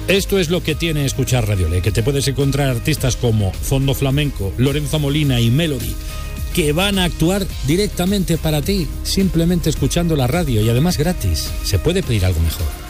Esto es lo que tiene escuchar Radio Le, que te puedes encontrar artistas como Fondo Flamenco, Lorenzo Molina y Melody, que van a actuar directamente para ti, simplemente escuchando la radio y además gratis. ¿Se puede pedir algo mejor?